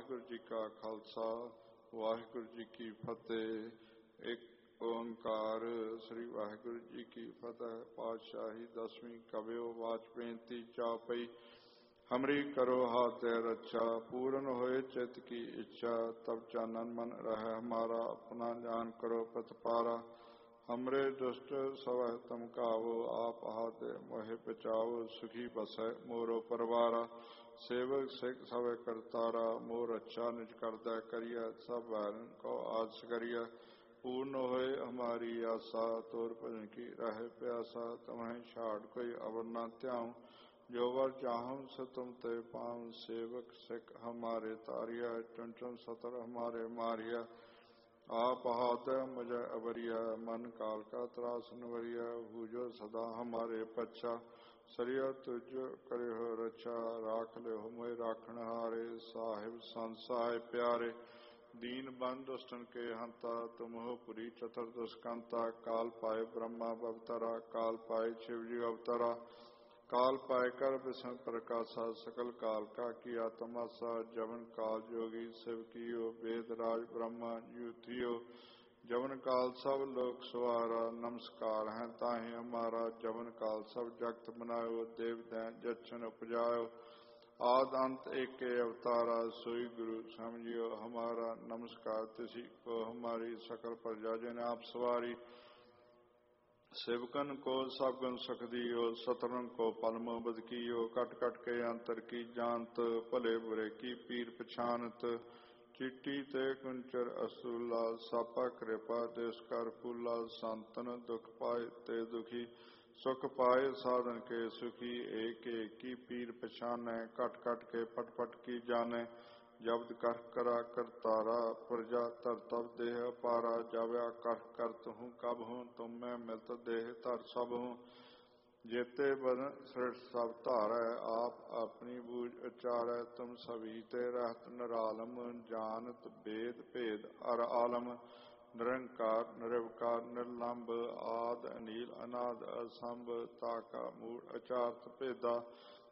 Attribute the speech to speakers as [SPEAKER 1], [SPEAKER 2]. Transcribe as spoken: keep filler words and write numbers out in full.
[SPEAKER 1] ਵਾਹਿਗੁਰੂ ਜੀ ਕਾ ਖਾਲਸਾ ਵਾਹਿਗੁਰੂ ਜੀ ਕੀ ਫਤਿਹ। ਇੱਕ ਓੰਕਾਰ ਸ੍ਰੀ ਵਾਹਿਗੁਰੂ ਜੀ ਕੀ ਫਤਿਹ। ਪਾਤਸ਼ਾਹੀ ਦਸਵੀਂ ਕਵਿਓ ਵਾਚ ਬੇਨਤੀ ਚਾਪਈ। हमरी करो हाथ रक्षा पूर्ण होए चित की इच्छा तब चानन मन रह हमारा अपना जान करो प्रतिपारा। हमरे दुष्ट सवह तम कावो आप हाथ मोहे बचाओ सुखी बसै मोरो परवारा। सेवक सिख सवै करतारा मोर अच्छा निज करदै करिया सब वैरन को आस करिया। पूर्ण होए हमारी आशा तोर भजन की रहे प्यासा तुम्हें छाड़ कोई अवर न त्याऊं। जो वर चाहूं सो तुम ते पाऊं सेवक सिख हमारे तारिया चुन चुन सतर हमारे मारिया। आप हाथ मुझे अवरिया मन काल का त्रास नवरिया। हूजो सदा हमारे पच्छा सरिया तुझ करे हो रक्षा। राख ले हो मोए राखण हारे साहिब संसाय प्यारे। दीन बंद दुष्टन के हंता तुम हो पुरी चतुर दुष्कंता। काल पाए ब्रह्मा अवतरा काल पाए शिव जी अवतरा। काल पाए कर विष्णु प्रकाशा सकल काल का किया तमाशा। जवन काल जोगी शिव कियो वेद राज ब्रह्मा युथियो। जवन काल सब लोक सवारा नमस्कार है ताहि हमारा। जवन काल सब जगत बनायो देव दैन जच्छन उपजायो। आद अंत एके अवतारा सोई गुरु समझियो हमारा। नमस्कार तिसी को हमारी सकल प्रजा जिन आप सवारी। सेवकन को सब गुण सुख दियो सतरन को पलम बदकियो। कट कट के अंतर की जानत भले बुरे की पीर पछानत। चिट्टी ते कुंचर असूला सापा कृपा देश कर फूला। संतन दुख पाए ते दुखी सुख पाए साधन के सुखी। एक एक की पीर पछाने कट कट के पट पट की जाने। जब्द कर करा करतारा प्रजा तर तब देह पारा। जब कर करत हूँ कब हूँ तुम मैं मिलत देह तर सब हूँ। जेते बदन सृष्ट सब धारै आप अपनी बूझ उचारै। तुम सभी ते रहत निरालम जानत भेद भेद अर आलम। निरंकार निर्विकार निर्लंब आद अनील अनाद असंभ। ताका मूल अचारत भेदा